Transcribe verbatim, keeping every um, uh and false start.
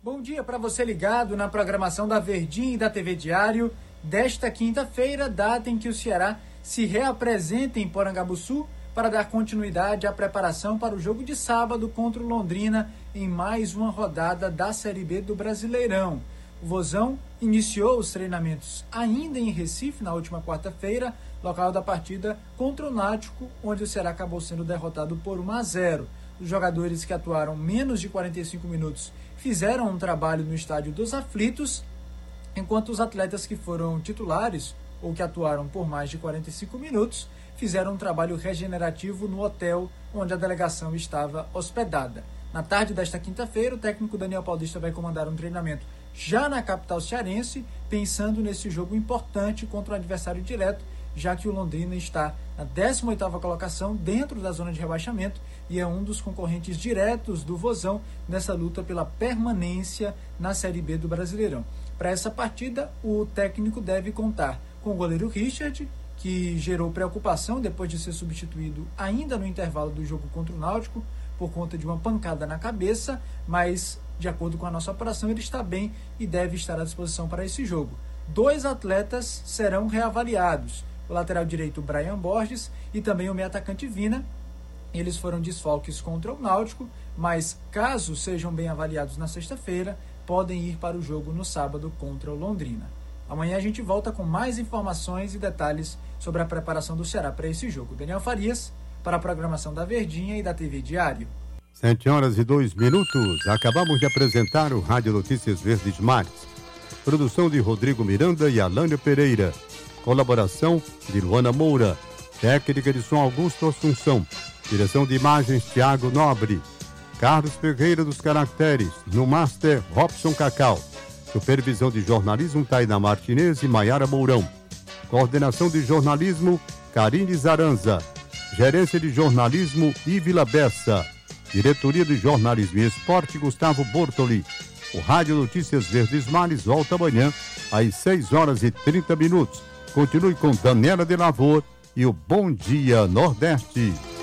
Bom dia para você ligado na programação da Verdinha e da T V Diário desta quinta-feira, data em que o Ceará se reapresenta em Porangabuçu para dar continuidade à preparação para o jogo de sábado contra o Londrina em mais uma rodada da Série B do Brasileirão. O Vozão iniciou os treinamentos ainda em Recife na última quarta-feira, local da partida contra o Náutico, onde o Ceará acabou sendo derrotado por um a zero. Os jogadores que atuaram menos de quarenta e cinco minutos fizeram um trabalho no estádio dos Aflitos, enquanto os atletas que foram titulares ou que atuaram por mais de quarenta e cinco minutos fizeram um trabalho regenerativo no hotel onde a delegação estava hospedada. Na tarde desta quinta-feira, o técnico Daniel Paulista vai comandar um treinamento já na capital cearense, pensando nesse jogo importante contra o adversário direto, já que o Londrina está na décima oitava colocação dentro da zona de rebaixamento e é um dos concorrentes diretos do Vozão nessa luta pela permanência na Série B do Brasileirão. Para essa partida, o técnico deve contar com o goleiro Richard, que gerou preocupação depois de ser substituído ainda no intervalo do jogo contra o Náutico por conta de uma pancada na cabeça, mas de acordo com a nossa apuração ele está bem e deve estar à disposição para esse jogo. Dois atletas serão reavaliados, o lateral direito Brian Borges e também o meio atacante Vina. Eles foram desfalques contra o Náutico, mas caso sejam bem avaliados na sexta-feira, podem ir para o jogo no sábado contra o Londrina. Amanhã a gente volta com mais informações e detalhes sobre a preparação do Ceará para esse jogo. Daniel Farias, para a programação da Verdinha e da T V Diário. Sete horas e dois minutos. Acabamos de apresentar o Rádio Notícias Verdes Mares. Produção de Rodrigo Miranda e Alânio Pereira. Colaboração de Luana Moura. Técnica de som Augusto Assunção. Direção de imagens Tiago Nobre. Carlos Ferreira dos Caracteres. No Master Robson Cacau. Supervisão de jornalismo Taina Martinez e Maiara Mourão. Coordenação de jornalismo Karine Zaranza. Gerência de jornalismo Ívila Bessa. Diretoria de jornalismo e esporte Gustavo Bortoli. O Rádio Notícias Verdes Mares volta amanhã às seis horas e trinta minutos. Continue com Daniela de Lavor e o Bom Dia Nordeste.